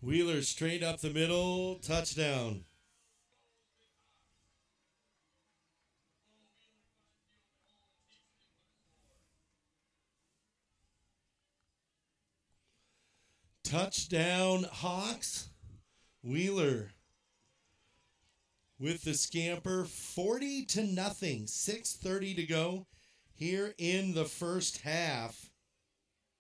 Wheeler straight up the middle, touchdown. Touchdown, Hawks. Wheeler with the scamper, 40-0. 6:30 to go here in the first half.